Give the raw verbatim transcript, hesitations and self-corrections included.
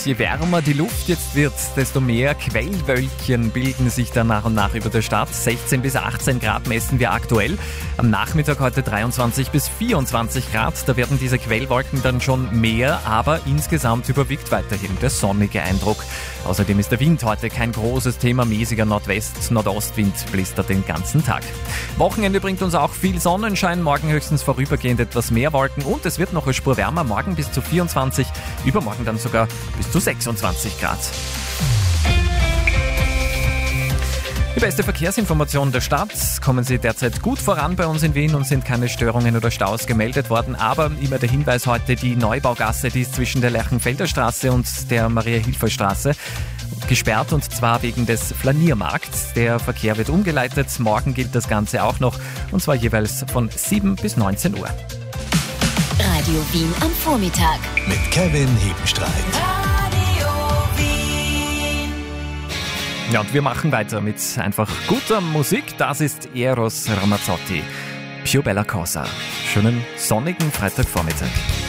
je wärmer die Luft jetzt wird, desto mehr Quellwölkchen bilden sich dann nach und nach über der Stadt. sechzehn bis achtzehn Grad messen wir aktuell. Am Nachmittag heute dreiundzwanzig bis vierundzwanzig Grad. Da werden diese Quellwolken dann schon mehr, aber insgesamt überwiegt weiterhin der sonnige Eindruck. Außerdem ist der Wind heute kein großes Thema. Mäßiger Nordwest-Nordostwind blistert den ganzen Tag. Wochenende bringt uns auch viel Sonnenschein. Morgen höchstens vorübergehend etwas mehr Wolken und es wird noch eine Spur wärmer. Morgen bis zu vierundzwanzig, übermorgen dann sogar bis zu sechsundzwanzig Grad. Die beste Verkehrsinformation der Stadt. Kommen Sie derzeit gut voran bei uns in Wien und sind keine Störungen oder Staus gemeldet worden. Aber immer der Hinweis heute, die Neubaugasse, die ist zwischen der Lerchenfelder Straße und der Maria-Hilfer-Straße gesperrt, und zwar wegen des Flaniermarkts. Der Verkehr wird umgeleitet. Morgen gilt das Ganze auch noch, und zwar jeweils von sieben bis neunzehn Uhr. Radio Wien am Vormittag. Mit Kevin Hebenstreit. Ja, und wir machen weiter mit einfach guter Musik. Das ist Eros Ramazzotti. Più bella cosa. Schönen sonnigen Freitagvormittag.